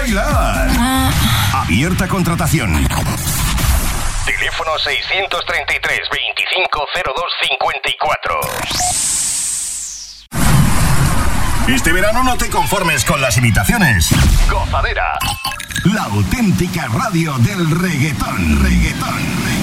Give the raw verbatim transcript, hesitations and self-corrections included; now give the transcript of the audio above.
bailar. Abierta contratación. Teléfono seiscientos treinta y tres, veinticinco cero dos cincuenta y cuatro. Este verano no te conformes con las imitaciones. Gozadera. La auténtica radio del reggaetón. Reggaetón.